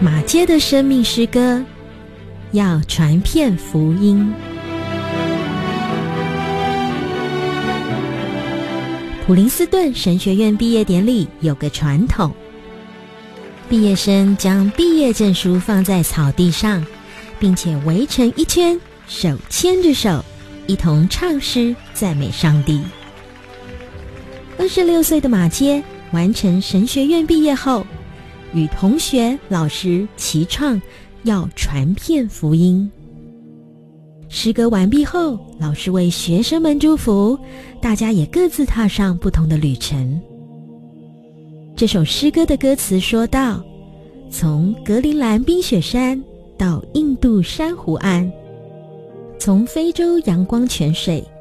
马偕的生命诗歌，要传遍福音。普林斯顿神学院毕业典礼有个传统，毕业生将毕业证书放在草地上，并且围成一圈，手牵着手，一同唱诗赞美上帝。26岁的马偕完成神学院毕业后，与同学老师齐唱要传遍福音。诗歌完毕后，老师为学生们祝福，大家也各自踏上不同的旅程。这首诗歌的歌词说道：从格陵兰冰雪山到印度珊瑚岸，从非洲阳光泉水